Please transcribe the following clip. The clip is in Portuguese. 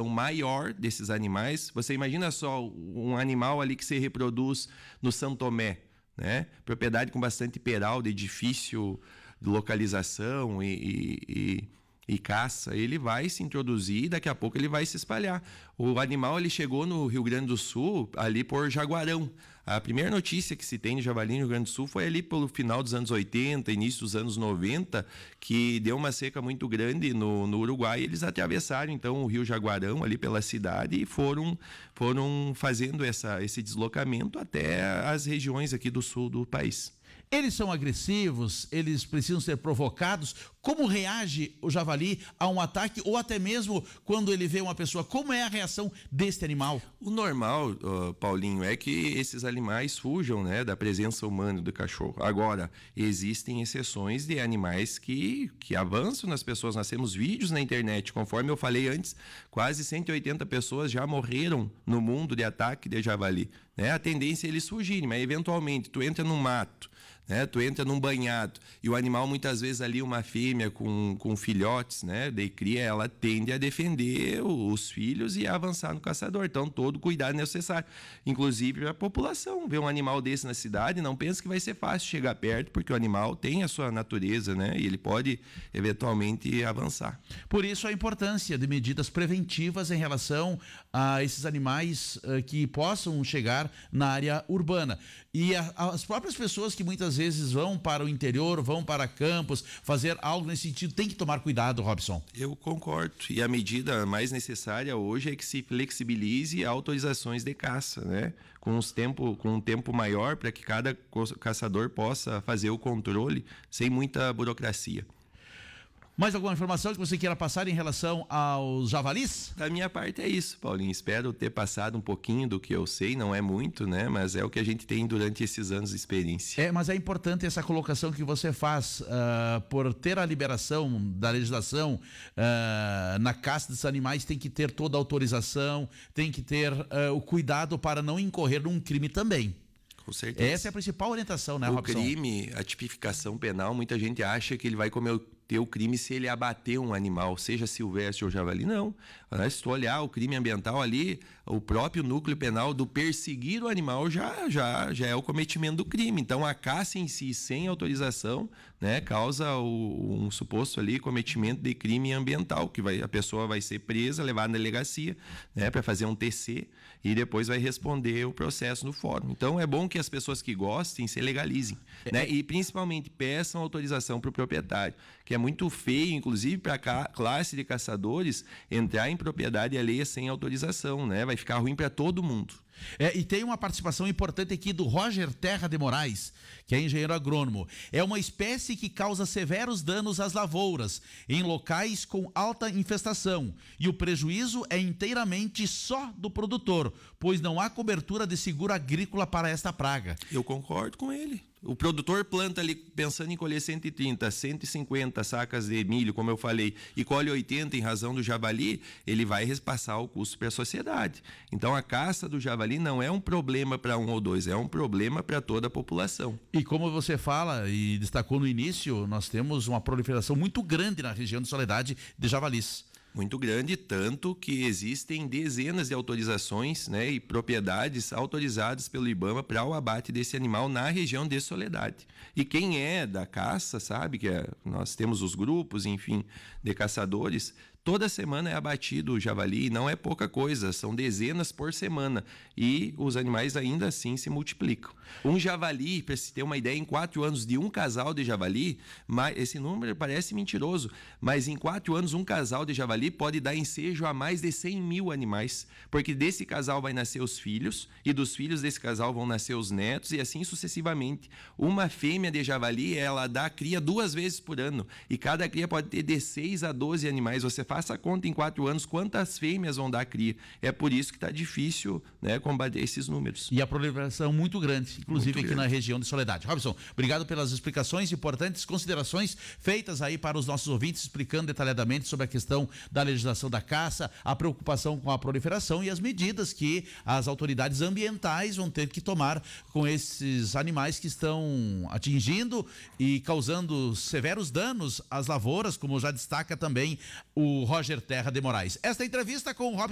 reprodução maior desses animais. Você imagina só um animal ali que se reproduz no São Tomé, né? Propriedade com bastante peral, de difícil localização e caça, ele vai se introduzir e daqui a pouco ele vai se espalhar. O animal ele chegou no Rio Grande do Sul ali por Jaguarão. A primeira notícia que se tem de javali no Rio Grande do Sul foi ali pelo final dos anos 80, início dos anos 90, que deu uma seca muito grande no Uruguai. Eles atravessaram então o Rio Jaguarão ali pela cidade e foram fazendo esse deslocamento até as regiões aqui do sul do país. Eles são agressivos, eles precisam ser provocados. Como reage o javali a um ataque ou até mesmo quando ele vê uma pessoa? Como é a reação deste animal? O normal, Paulinho, é que esses animais fujam, né, da presença humana do cachorro. Agora, existem exceções de animais que avançam nas pessoas. Nós temos vídeos na internet, conforme eu falei antes, quase 180 pessoas já morreram no mundo de ataque de javali. Né? A tendência é eles fugirem, mas eventualmente tu entra num mato, né? Tu entra num banhado e o animal muitas vezes ali, uma fêmea com filhotes, né? Daí cria, ela tende a defender os filhos e a avançar no caçador. Então todo cuidado é necessário. Inclusive a população vê um animal desse na cidade, não pensa que vai ser fácil chegar perto, porque o animal tem a sua natureza, né? E ele pode eventualmente avançar. Por isso a importância de medidas preventivas em relação a esses animais que possam chegar na área urbana. E as próprias pessoas que muitas vezes vão para o interior, vão para campos, fazer algo nesse sentido, tem que tomar cuidado, Robson. Eu concordo. E a medida mais necessária hoje é que se flexibilize autorizações de caça, né? Com um tempo maior para que cada caçador possa fazer o controle sem muita burocracia. Mais alguma informação que você queira passar em relação aos javalis? Da minha parte é isso, Paulinho. Espero ter passado um pouquinho do que eu sei, não é muito, né? Mas é o que a gente tem durante esses anos de experiência. Mas é importante essa colocação que você faz, por ter a liberação da legislação na caça desses animais, tem que ter toda a autorização, tem que ter o cuidado para não incorrer num crime também. Com certeza. Essa é a principal orientação, né, Robson? O crime, a tipificação penal, muita gente acha que ele vai cometer o crime se ele abater um animal, seja silvestre ou javali. Não. Se tu olhar o crime ambiental ali, o próprio núcleo penal do perseguir o animal já é o cometimento do crime. Então a caça em si, sem autorização, né, causa um suposto ali cometimento de crime ambiental, que a pessoa vai ser presa, levada na delegacia, né, para fazer um TC e depois vai responder o processo no fórum. Então é bom que as pessoas que gostem se legalizem, né, e principalmente peçam autorização para o proprietário, que é muito feio, inclusive, para a classe de caçadores entrar em propriedade alheia sem autorização, né? Vai ficar ruim para todo mundo. E tem uma participação importante aqui do Roger Terra de Moraes, que é engenheiro agrônomo. É uma espécie que causa severos danos às lavouras em locais com alta infestação, e o prejuízo é inteiramente só do produtor, pois não há cobertura de seguro agrícola para esta praga. Eu concordo com ele. O produtor planta ali pensando em colher 130, 150 sacas de milho, como eu falei, e colhe 80 em razão do javali, ele vai repassar o custo para a sociedade. Então a caça do javali não é um problema para um ou dois, é um problema para toda a população. E como você fala e destacou no início, nós temos uma proliferação muito grande na região de Soledade de javalis. Muito grande, tanto que existem dezenas de autorizações, né, e propriedades autorizadas pelo IBAMA para o abate desse animal na região de Soledade. E quem é da caça sabe que nós temos os grupos, enfim, de caçadores. Toda semana é abatido o javali, e não é pouca coisa, são dezenas por semana. E os animais ainda assim se multiplicam. Um javali, para se ter uma ideia, em 4 anos de um casal de javali, esse número parece mentiroso, mas em 4 anos um casal de javali pode dar ensejo a mais de 100 mil animais, porque desse casal vai nascer os filhos, e dos filhos desse casal vão nascer os netos, e assim sucessivamente. Uma fêmea de javali, ela dá cria 2 vezes por ano, e cada cria pode ter de 6 a 12 animais. Você faça a conta em 4 anos quantas fêmeas vão dar cria. É por isso que está difícil, né, combater esses números. E a proliferação muito grande, inclusive muito aqui grande. Na região de Soledade. Robson, obrigado pelas explicações, importantes considerações feitas aí para os nossos ouvintes, explicando detalhadamente sobre a questão da legislação da caça, a preocupação com a proliferação e as medidas que as autoridades ambientais vão ter que tomar com esses animais que estão atingindo e causando severos danos às lavouras, como já destaca também o Roger Terra de Moraes. Esta entrevista com o Robson